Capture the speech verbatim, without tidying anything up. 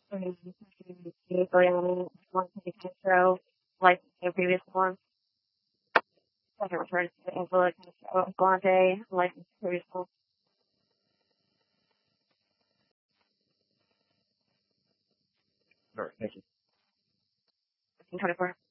Um, Brianna, one Castro, like the previous one. Second return to Angela Castro, Blonde, like the previous one. All right, thank you. twenty-four.